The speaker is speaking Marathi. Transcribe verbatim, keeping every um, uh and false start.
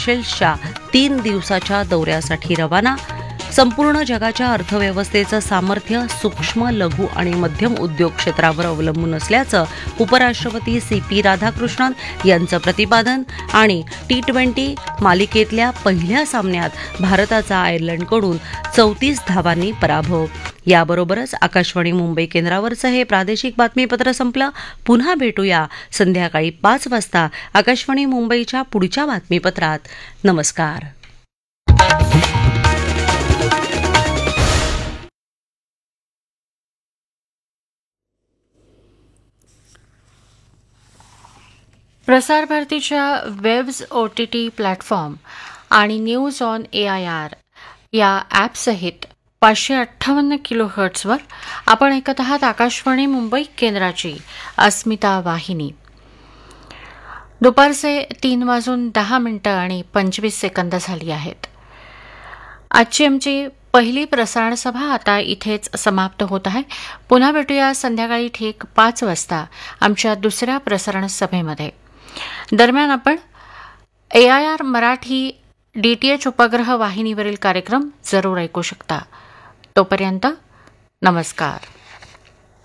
सेशेल्सच्या तीन दिवसाच्या दौऱ्यासाठी रवाना. संपूर्ण जगाच्या अर्थव्यवस्थेचं सामर्थ्य सूक्ष्म, लघु आणि मध्यम उद्योग क्षेत्रावर अवलंबून असल्याचं उपराष्ट्रपती सी पी राधाकृष्णन यांचं प्रतिपादन. आणि टी ट्वेंटी मालिकेतल्या पहिल्या सामन्यात भारताचा आयर्लंडकडून चौतीस धावांनी पराभव. याबरोबरच आकाशवाणी मुंबई केंद्रावरचं हे प्रादेशिक बातमीपत्र संपलं. पुन्हा भेटूया संध्याकाळी पाच वाजता आकाशवाणी मुंबईच्या पुढच्या बातमीपत्रात. नमस्कार. प्रसार भारतीच्या webs O T T platform आणि news on A I R या ॲपसहित पाचशे अठ्ठावन्न किलो हर्ट्सवर आपण ऐकत आहात आकाशवाणी मुंबई केंद्राची अस्मिता वाहिनी. दुपारचे तीन वाजून दहा मिनिटं आणि पंचवीस सेकंद झाली आहेत. आजची आमची पहिली प्रसारण सभा आता इथेच समाप्त होत आहे. पुन्हा भेटूया संध्याकाळी ठीक पाच वाजता आमच्या दुसऱ्या प्रसारण सभेमध्ये. दरम्यान आपण ए I R Marathi D T H उपग्रह वाहिनीवरील कार्यक्रम जरूर ऐकू शकता. तोपर्यंत नमस्कार.